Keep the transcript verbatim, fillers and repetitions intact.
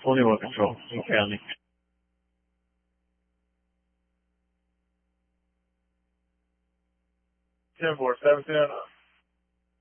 twenty-one control, King County. ten four, seven ten.